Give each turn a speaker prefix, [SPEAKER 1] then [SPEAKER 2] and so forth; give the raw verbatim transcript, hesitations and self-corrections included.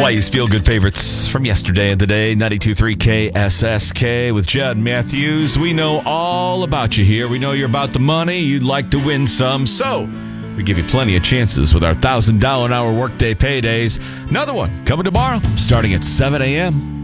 [SPEAKER 1] Hawaii's feel-good favorites from yesterday and today, ninety-two point three K S S K with Judd Matthews. We know all about you here. We know you're about the money. You'd like to win some, so we give you plenty of chances with our one thousand dollars an hour workday paydays. Another one coming tomorrow, starting at seven a.m.